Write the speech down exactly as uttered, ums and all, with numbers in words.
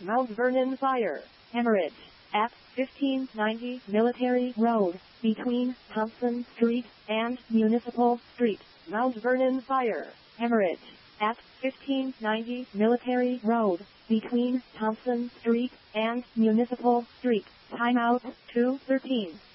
Mount Vernon Fire, Hemorrhage, at fifteen ninety Military Road, between Thompson Street and Municipal Street. Mount Vernon Fire, Hemorrhage, at fifteen ninety Military Road, between Thompson Street and Municipal Street. Timeout two thirteen.